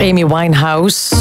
Amy Winehouse.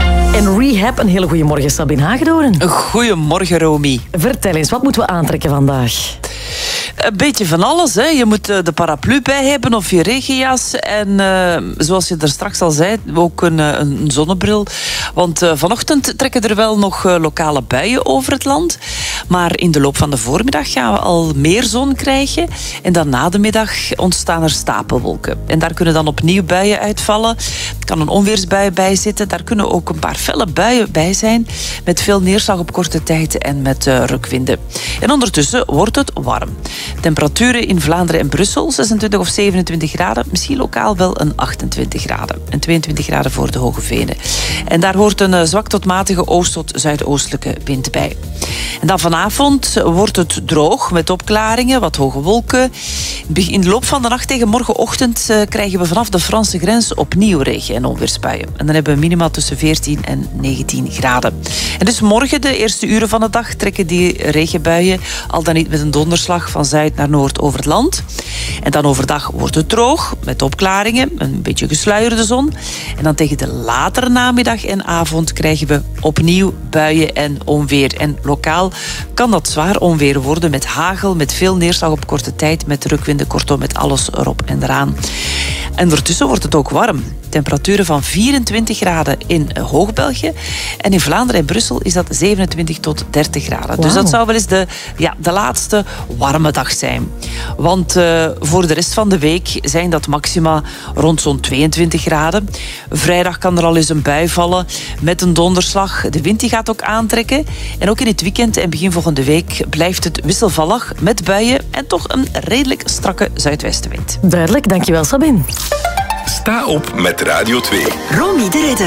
En Rehab, een hele goede morgen, Sabine Hagedoorn. Goedemorgen, Romy. Vertel eens, wat moeten we aantrekken vandaag? Een beetje van alles. Hè. Je moet de paraplu bij hebben of je regenjas. En zoals je er straks al zei, ook een zonnebril. Want vanochtend trekken er wel nog lokale buien over het land. Maar in de loop van de voormiddag gaan we al meer zon krijgen. En dan na de middag ontstaan er stapelwolken. En daar kunnen dan opnieuw buien uitvallen. Er kan een onweersbui bij zitten. Daar kunnen ook een paar felle buien bij zijn. Met veel neerslag op korte tijd en met rukwinden. En ondertussen wordt het warm. Temperaturen in Vlaanderen en Brussel 26 of 27 graden. Misschien lokaal wel een 28 graden. En 22 graden voor de Hoge Venen. En daar hoort een zwak tot matige oost- tot zuidoostelijke wind bij. En dan vanavond wordt het droog met opklaringen, wat hoge wolken. In de loop van de nacht tegen morgenochtend krijgen we vanaf de Franse grens opnieuw regen- en onweersbuien. En dan hebben we minima tussen 14 en 19 graden. En dus morgen, de eerste uren van de dag, trekken die regenbuien al dan niet met een donderslag van zuid naar noord over het land. En dan overdag wordt het droog met opklaringen, een beetje gesluierde zon. En dan tegen de latere namiddag en avond krijgen we opnieuw buien en onweer. En lokaal kan dat zwaar onweer worden met hagel, met veel neerslag op korte tijd, met rukwinden, kortom met alles erop en eraan. En ondertussen wordt het ook warm. Temperaturen van 24 graden in Hoog-België. En in Vlaanderen en Brussel is dat 27 tot 30 graden. Wow. Dus dat zou wel eens de laatste warme dag zijn. Want voor de rest van de week zijn dat maxima rond zo'n 22 graden. Vrijdag kan er al eens een bui vallen met een donderslag. De wind die gaat ook aantrekken. En ook in het weekend en begin volgende week blijft het wisselvallig met buien en toch een redelijk strakke zuidwestenwind. Duidelijk, dankjewel Sabine. Sta op met Radio 2. Romy de Ridder.